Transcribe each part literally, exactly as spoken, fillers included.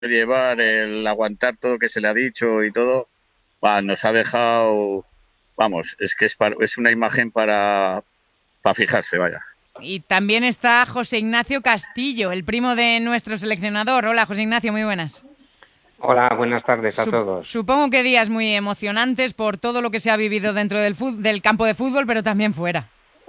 llevar, el aguantar todo que se le ha dicho y todo, bah, nos ha dejado, vamos, es que es, para, es una imagen para, para fijarse, vaya. Y también está José Ignacio Castillo, el primo de nuestro seleccionador. Hola, José Ignacio, muy buenas. Hola, buenas tardes a Sup- todos. Supongo que días muy emocionantes por todo lo que se ha vivido dentro del, fut- del campo de fútbol, pero también fuera.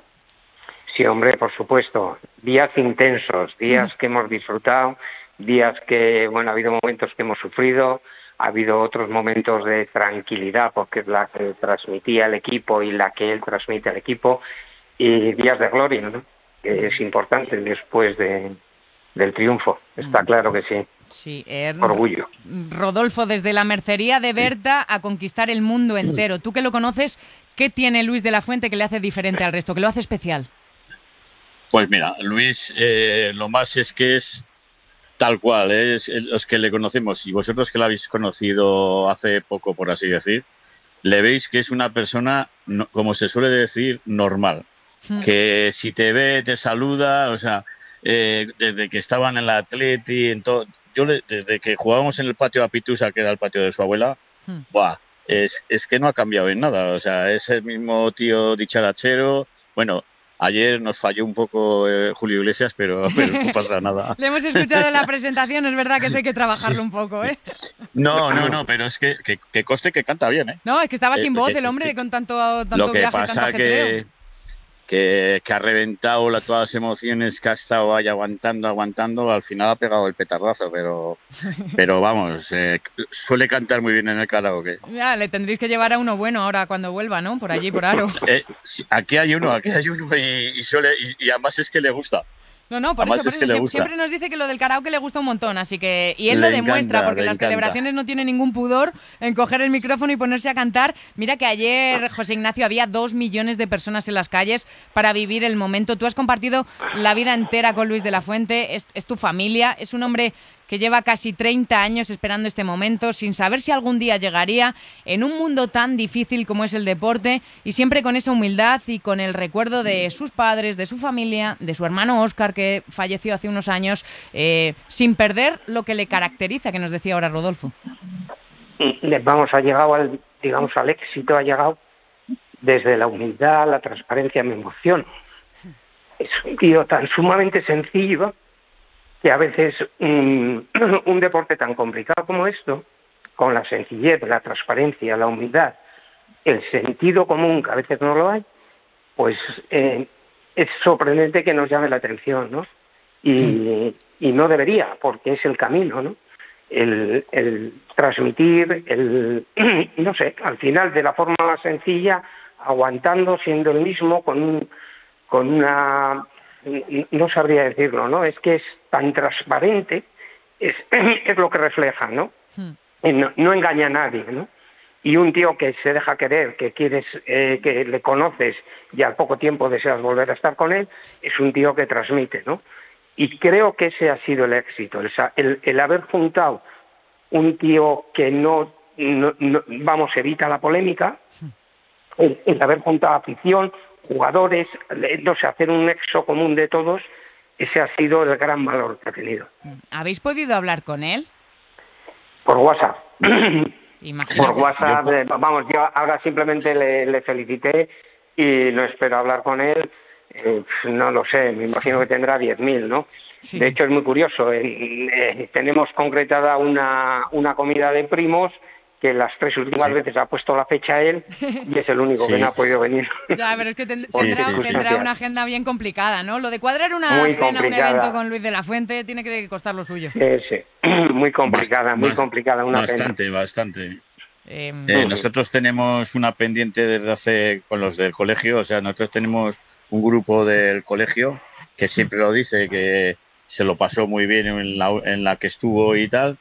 Sí, hombre, por supuesto. Días intensos, días que hemos disfrutado, días que, bueno, ha habido momentos que hemos sufrido, ha habido otros momentos de tranquilidad, porque es la que transmitía el equipo y la que él transmite al equipo, y días de gloria, ¿no? Que es importante después de, del triunfo. Está claro que sí. Sí, eh, Orgullo. Rodolfo, desde la mercería de Berta a conquistar el mundo entero. Tú que lo conoces, ¿qué tiene Luis de la Fuente que le hace diferente al resto, que lo hace especial? Pues mira, Luis, eh, lo más es que es tal cual, ¿eh? Es los que le conocemos y vosotros que lo habéis conocido hace poco, por así decir, le veis que es una persona, no, como se suele decir, normal. Que si te ve, te saluda, o sea, eh, desde que estaban en la Atleti, en todo, yo le, desde que jugábamos en el patio de Apitusa, que era el patio de su abuela, Hmm. buah, es, es que no ha cambiado en nada, o sea, es el mismo tío dicharachero. Bueno, ayer nos falló un poco eh, Julio Iglesias, pero, pero no pasa nada. Le hemos escuchado en la presentación, es verdad que eso hay que trabajarlo un poco, ¿eh? No, no, no, pero es que, que, que coste que canta bien, ¿eh? No, es que estaba Eh, sin voz que- el hombre que- con tanto, tanto Lo que viaje, tanto pasa ajetreo. que, que, que ha reventado la, todas las emociones que ha estado ahí aguantando, aguantando, al final ha pegado el petardazo, pero, pero vamos, eh, suele cantar muy bien en el karaoke. Ya, le tendréis que llevar a uno bueno ahora cuando vuelva, ¿no? Por allí, por Aro. Eh, sí, aquí hay uno, aquí hay uno y, y, suele, y, y además es que le gusta. No, no, por Además eso, por es que eso le siem- gusta. siempre nos dice que lo del karaoke le gusta un montón, así que... Y él Le lo demuestra, encanta, porque en le las encanta. celebraciones no tiene ningún pudor en coger el micrófono y ponerse a cantar. Mira que ayer, José Ignacio, había dos millones de personas en las calles para vivir el momento. Tú has compartido la vida entera con Luis de la Fuente, es, es tu familia, es un hombre que lleva casi treinta años esperando este momento, sin saber si algún día llegaría, en un mundo tan difícil como es el deporte, y siempre con esa humildad y con el recuerdo de sus padres, de su familia, de su hermano Óscar, que falleció hace unos años, eh, sin perder lo que le caracteriza, que nos decía ahora Rodolfo. Vamos, ha llegado al, digamos, al éxito, ha llegado desde la humildad, la transparencia, me emociona. Es un tío tan sumamente sencillo que a veces un, un deporte tan complicado como esto, con la sencillez, la transparencia, la humildad, el sentido común, que a veces no lo hay, pues eh, es sorprendente que nos llame la atención, ¿no? Y, y no debería, porque es el camino, ¿no? El, el transmitir, el, no sé, al final de la forma más sencilla, aguantando, siendo el mismo, con, un, con una... no sabría decirlo, ¿no? Es que es tan transparente, es, es lo que refleja, ¿no? No, no engaña a nadie, ¿no? Y un tío que se deja querer, que quieres, eh, que le conoces y al poco tiempo deseas volver a estar con él, es un tío que transmite, ¿no? Y creo que ese ha sido el éxito, el, el, el haber juntado un tío que no, no, no, vamos, evita la polémica, el, el haber juntado afición, jugadores, no sé, hacer un nexo común de todos, ese ha sido el gran valor que ha tenido. ¿Habéis podido hablar con él? Por WhatsApp. Imagino Por que... WhatsApp, Yo- eh, vamos, yo ahora simplemente le, le felicité y no espero hablar con él, eh, no lo sé, me imagino que tendrá diez mil, ¿no? Sí. De hecho es muy curioso, eh, eh, tenemos concretada una, una comida de primos que las tres últimas Sí. veces ha puesto la fecha él y es el único Sí. que no ha podido venir. Ya, pero es que ten- Sí, tendrá, sí, sí. tendrá una agenda bien complicada, ¿no? Lo de cuadrar una Muy cena, un complicada. evento con Luis de la Fuente, tiene que costar lo suyo. Sí, sí. Muy complicada, Bast- muy bast- complicada, una Bastante, bastante. Eh, Eh, nosotros tenemos una pendiente desde hace con los del colegio, o sea, nosotros tenemos un grupo del colegio que siempre lo dice, que se lo pasó muy bien en la, en la que estuvo y tal,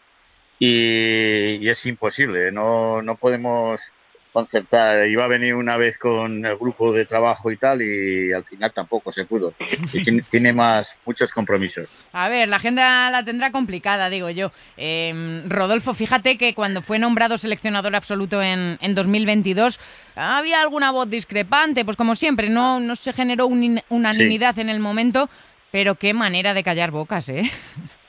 y, y es imposible, no, no podemos concertar. Iba a venir una vez con el grupo de trabajo y tal, y al final tampoco se pudo. Y tiene, tiene más, muchos compromisos. A ver, la agenda la tendrá complicada, digo yo. Eh, Rodolfo, fíjate que cuando fue nombrado seleccionador absoluto en, en dos mil veintidós, había alguna voz discrepante, pues como siempre, no, no se generó un, unanimidad sí. en el momento, pero qué manera de callar bocas, ¿eh?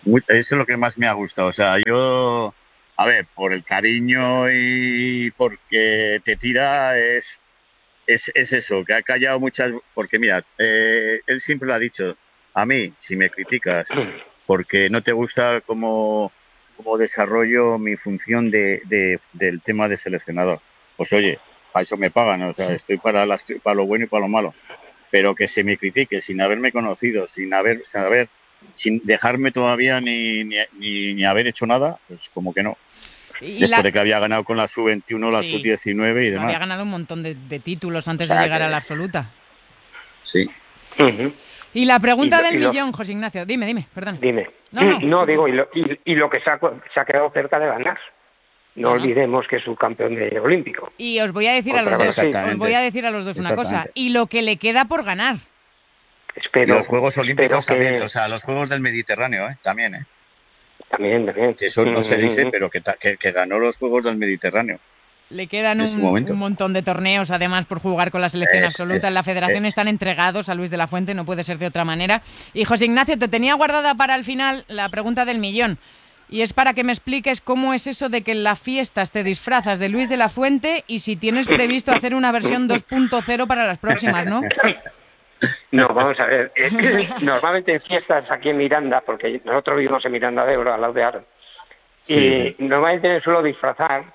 Muy- eso es lo que más me ha gustado. O sea, yo, a ver, por el cariño y porque te tira, es, es, es eso, que ha callado muchas. Porque mira, eh, él siempre lo ha dicho. A mí, si me criticas porque no te gusta cómo, cómo desarrollo mi función de, de- del tema de seleccionador, pues oye, para eso me pagan. O sea, estoy para, las, para lo bueno y para lo malo. Pero que se me critique sin haberme conocido, sin haber, saber, sin dejarme todavía ni, ni, ni, ni haber hecho nada, pues como que no. Y Después la... de que había ganado con la sub veintiuno, la Sí, sub diecinueve y había demás. ganado un montón de, de títulos antes O sea, de llegar que- a la absoluta. Sí. Ujú. Y la pregunta Y lo- del y lo- millón, José Ignacio. Dime, dime, perdón. Dime. No, no. No, digo, y lo, y, y lo que se ha, co- se ha quedado cerca de ganar. No Ajá. olvidemos que es subcampeón de olímpico. Y os voy a decir a Contra los dos, Brasil. os Exactamente. voy a decir a los dos una cosa. Exactamente. Y lo que le queda por ganar. Espero, Los Juegos Olímpicos espero que- también, o sea, los Juegos del Mediterráneo, ¿eh? También, ¿eh? También, también. Que eso no se dice, Ujú. pero que, ta- que, que ganó los Juegos del Mediterráneo. Le quedan En su un, momento. un montón de torneos, además, por jugar con la selección Es- absoluta. es- En la federación es- están entregados a Luis de la Fuente, no puede ser de otra manera. Y José Ignacio, te tenía guardada para el final la pregunta del millón. Y es para que me expliques cómo es eso de que en las fiestas te disfrazas de Luis de la Fuente y si tienes previsto hacer una versión dos punto cero para las próximas, ¿no? No, vamos a ver. eh, Normalmente en fiestas aquí en Miranda, porque nosotros vivimos en Miranda de Ebro, al lado de Aro, Sí. y normalmente me suelo disfrazar,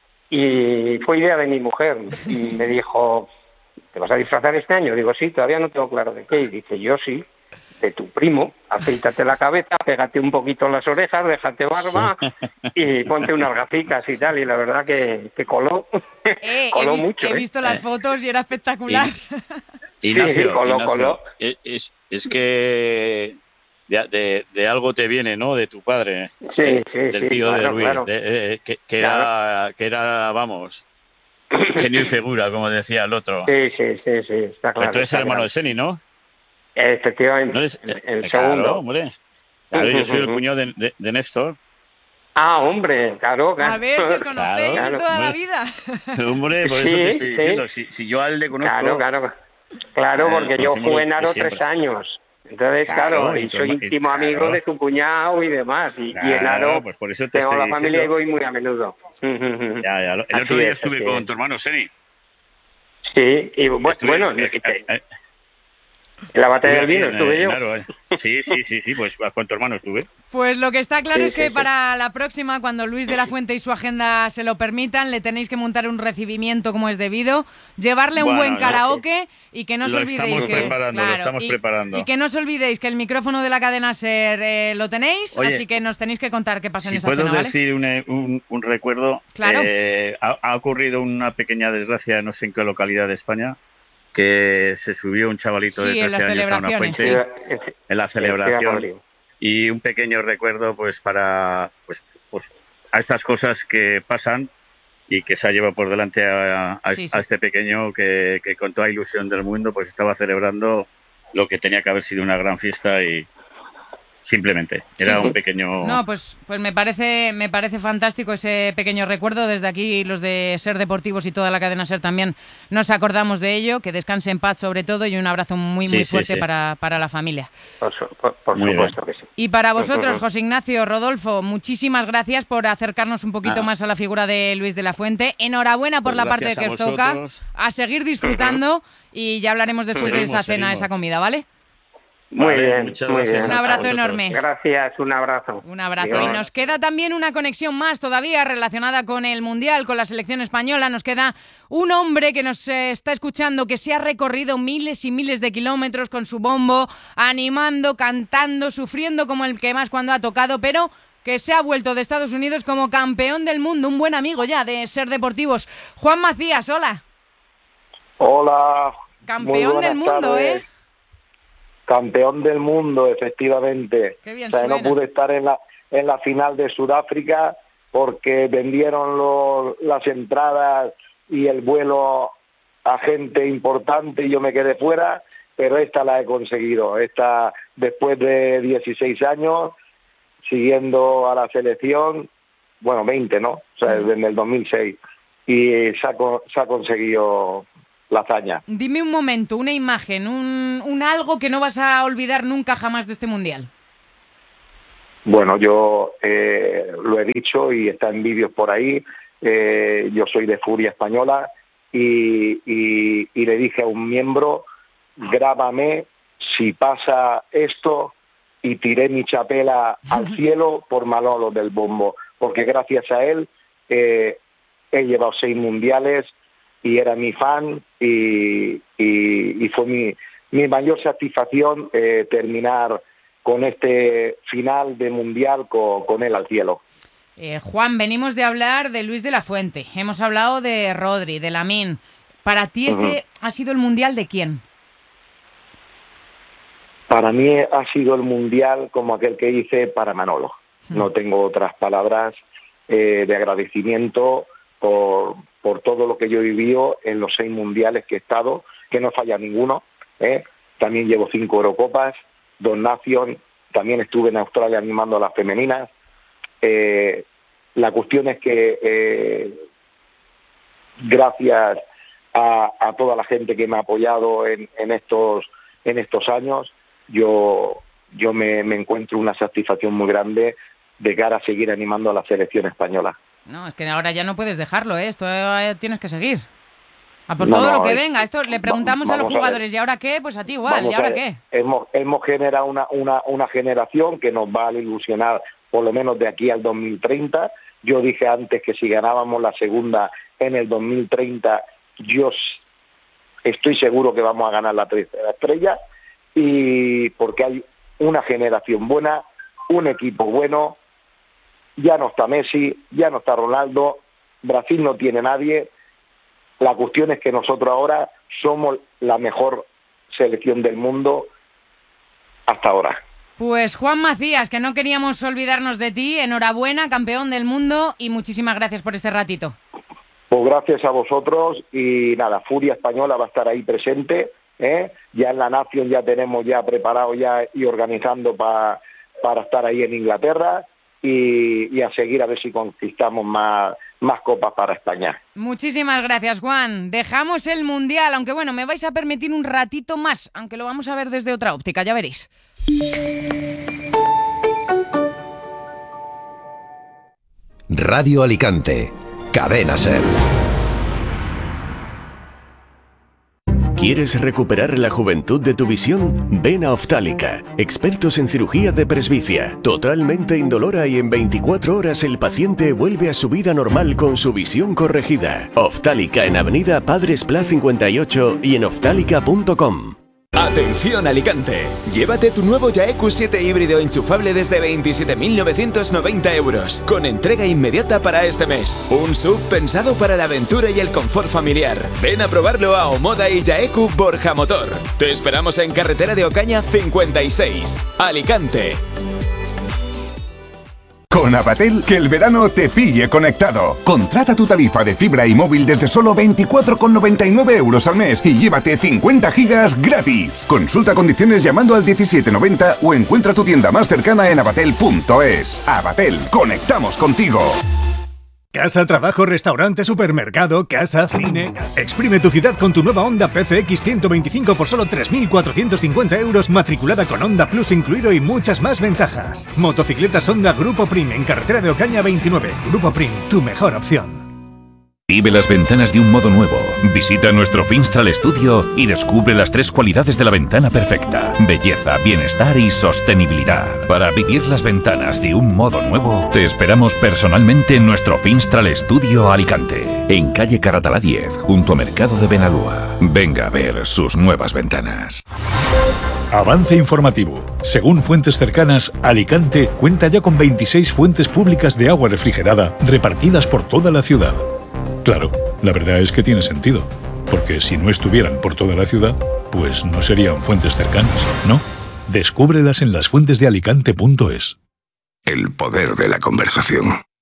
y fue idea de mi mujer, y me dijo, ¿te vas a disfrazar este año? Digo, sí, todavía no tengo claro de qué. Y dice, yo sí, de tu primo, afeítate la cabeza, pégate un poquito las orejas, déjate barba y ponte unas gaficas y tal. Y la verdad que, que coló, Eh, he, coló vis- mucho. he ¿eh? visto las Eh. fotos y era espectacular. Ignacio, Sí, coló, Ignacio, coló. Es, es- es que de, de- de algo te viene, ¿no? De tu padre, Sí, eh, sí, del sí, tío de claro, Luis, claro. de- eh, que, que era, que era, vamos, genio y figura, como decía el otro. Sí, sí, sí, sí, está Pero claro. tú eres está el hermano claro. de Seni, ¿no? Efectivamente, ¿No eres? el, Eh, el eh, claro, segundo. hombre. Claro, yo soy el cuñado de, de- de Néstor. Ah, hombre, claro, claro. A ver si os conocéis Claro, de toda la hombre. vida. Hombre, por eso Sí, te estoy sí. diciendo. Si, si yo a él le conozco. Claro, claro. Claro, Eh, porque yo conocemos jugué en de Aro siempre. tres años. Entonces, Claro, claro, y y tu soy herma- y- íntimo amigo claro. de tu cuñado y demás. Y, y en Claro, Aro pues por eso te tengo estoy la familia y diciendo. voy muy a menudo. Ya, ya. El Así otro día es, estuve así con es. tu hermano Seni. Sí, y bu- Estuve- bueno, eh, y te- eh, en la batalla del estuve vino en, estuve eh, yo. en Aro, eh. Sí, sí, sí, sí, pues con tu hermano estuve. Pues lo que está claro Sí, es que sí, sí. para la próxima, cuando Luis de la Fuente y su agenda se lo permitan, le tenéis que montar un recibimiento como es debido, llevarle un Bueno, buen no, karaoke y que no os Lo olvidéis estamos que preparando, lo claro, estamos y, preparando. y que no os olvidéis que el micrófono de la cadena SER eh, lo tenéis, Oye, así que nos tenéis que contar qué pasa en Si esa puedo cena, ¿vale? decir un, eh, un- un recuerdo, Claro. eh, ha, ha ocurrido una pequeña desgracia, no sé en qué localidad de España, que se subió un chavalito Sí, de en las trece años a una celebraciones. fuente Sí, en la estoy de acuerdo celebración. contigo. Y un pequeño recuerdo pues para pues, pues a estas cosas que pasan y que se ha llevado por delante a, a- Sí, sí. a este pequeño que, que con toda ilusión del mundo pues estaba celebrando lo que tenía que haber sido una gran fiesta y simplemente Sí, era sí. un pequeño. No, pues, pues me parece, me parece fantástico ese pequeño recuerdo. Desde aquí, los de Ser Deportivos y toda la cadena Ser también nos acordamos de ello. Que descanse en paz sobre todo y un abrazo muy, Sí, muy sí, fuerte sí. Para, para la familia. Por, su- por- por Muy supuesto que sí. Y para vosotros, Ujú. José Ignacio, Rodolfo, muchísimas gracias por acercarnos un poquito Nada. más a la figura de Luis de la Fuente. Enhorabuena por Pues la parte gracias que a os toca. vosotros. A seguir disfrutando y ya hablaremos después de Seguimos, esa cena, seguimos. esa comida, ¿vale? Muy Vale, bien, muchas muy gracias bien. Un a abrazo vosotros. enorme. Gracias, un abrazo. Un abrazo. Dios. Y nos queda también una conexión más todavía relacionada con el Mundial, con la selección española. Nos queda un hombre que nos eh, está escuchando, que se ha recorrido miles y miles de kilómetros con su bombo, animando, cantando, sufriendo como el que más cuando ha tocado, pero que se ha vuelto de Estados Unidos como campeón del mundo, un buen amigo ya de Ser Deportivos. Juan Macías, hola. Hola. muy Campeón buenas del mundo, tardes. ¿eh? Campeón del mundo, efectivamente. Qué bien o sea, no suena. pude estar en la en la final de Sudáfrica porque vendieron los, las entradas y el vuelo a gente importante y yo me quedé fuera, pero esta la he conseguido. Esta, después de dieciséis años, siguiendo a la selección, bueno, veinte, ¿no? O sea, Ujú. desde el dos mil seis. Y se ha, co- se ha conseguido la hazaña. Dime un momento, una imagen, un, un algo que no vas a olvidar nunca jamás de este Mundial. Bueno, yo eh, lo he dicho y está en vídeos por ahí. Eh, yo soy de Furia Española y, y, y le dije a un miembro, grábame si pasa esto, y tiré mi chapela al cielo por Manolo del Bombo, porque gracias a él eh, he llevado seis mundiales y era mi fan y, y, y fue mi, mi mayor satisfacción eh, terminar con este final de mundial con, con él al cielo. Eh, Juan, venimos de hablar de Luis de la Fuente, hemos hablado de Rodri, de Lamine. Para ti este uh-huh. ha sido el mundial de quién? Para mí ha sido el mundial como aquel que hice para Manolo. Uh-huh. No tengo otras palabras eh, de agradecimiento por, por todo lo que yo he vivido en los seis mundiales que he estado, que no falla ninguno. ¿eh? También llevo cinco Eurocopas, dos Nations, también estuve en Australia animando a las femeninas. Eh, la cuestión es que eh, gracias a, a toda la gente que me ha apoyado en, en estos en estos años, yo yo me, me encuentro una satisfacción muy grande de cara a seguir animando a la selección española. No, es que ahora ya no puedes dejarlo, ¿eh? Esto eh, tienes que seguir. A por no, todo no, lo que es, venga. Esto le preguntamos a, a los jugadores, a ¿y ahora qué? Pues a ti igual, ¿y ahora a qué? Hemos, hemos generado una, una, una generación que nos va a ilusionar por lo menos de aquí al dos mil treinta. Yo dije antes que si ganábamos la segunda en el dos mil treinta, yo estoy seguro que vamos a ganar la tercera estrella, y porque hay una generación buena, un equipo bueno, ya no está Messi, ya no está Ronaldo, Brasil no tiene nadie. La cuestión es que nosotros ahora somos la mejor selección del mundo hasta ahora. Pues Juan Macías, que no queríamos olvidarnos de ti, enhorabuena, campeón del mundo, y muchísimas gracias por este ratito. Pues gracias a vosotros, y nada, Furia Española va a estar ahí presente, ¿eh? Ya en la Nación ya tenemos ya preparado ya y organizando pa, para estar ahí en Inglaterra, y, y a seguir a ver si conquistamos más, más copas para España. Muchísimas gracias, Juan. Dejamos el Mundial, aunque bueno, me vais a permitir un ratito más, aunque lo vamos a ver desde otra óptica, ya veréis. Radio Alicante, Cadena SER. ¿Quieres recuperar la juventud de tu visión? Ven a Optálica, expertos en cirugía de presbicia, totalmente indolora, y en veinticuatro horas el paciente vuelve a su vida normal con su visión corregida. Optálica en Avenida Padres Pla cincuenta y ocho y en optálica punto com. ¡Atención Alicante! Llévate tu nuevo Yaeku siete híbrido enchufable desde veintisiete mil novecientos noventa euros, con entrega inmediata para este mes. Un S U V pensado para la aventura y el confort familiar. Ven a probarlo a Omoda y Yaeku Borja Motor. Te esperamos en Carretera de Ocaña cincuenta y seis, Alicante. Con Avatel, que el verano te pille conectado. Contrata tu tarifa de fibra y móvil desde solo veinticuatro con noventa y nueve euros al mes y llévate cincuenta gigas gratis. Consulta condiciones llamando al diecisiete noventa o encuentra tu tienda más cercana en avatel punto es. Avatel, conectamos contigo. Casa, trabajo, restaurante, supermercado, casa, cine... Exprime tu ciudad con tu nueva Honda P C X ciento veinticinco por solo tres mil cuatrocientos cincuenta euros, matriculada con Honda Plus incluido y muchas más ventajas. Motocicletas Honda Grupo Prim en Carretera de Ocaña veintinueve. Grupo Prim, tu mejor opción. Vive las ventanas de un modo nuevo. Visita nuestro Finstral Studio y descubre las tres cualidades de la ventana perfecta: belleza, bienestar y sostenibilidad. Para vivir las ventanas de un modo nuevo, te esperamos personalmente en nuestro Finstral Studio Alicante, en calle Caratalá diez, junto a Mercado de Benalúa. Venga a ver sus nuevas ventanas. Avance informativo. Según fuentes cercanas, Alicante cuenta ya con veintiséis fuentes públicas de agua refrigerada repartidas por toda la ciudad. Claro, la verdad es que tiene sentido, porque si no estuvieran por toda la ciudad, pues no serían fuentes cercanas, ¿no? Descúbrelas en las fuentes de alicante punto es. El poder de la conversación.